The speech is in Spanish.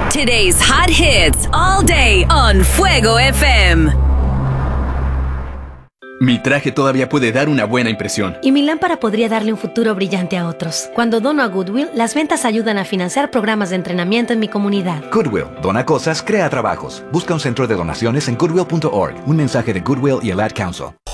Today's hot hits all day on Fuego FM. Mi traje todavía puede dar una buena impresión. Y mi lámpara podría darle un futuro brillante a otros. Cuando dono a Goodwill, las ventas ayudan a financiar programas de entrenamiento en mi comunidad. Goodwill, dona cosas, crea trabajos. Busca un centro de donaciones en goodwill.org. Un mensaje de Goodwill y el Ad Council.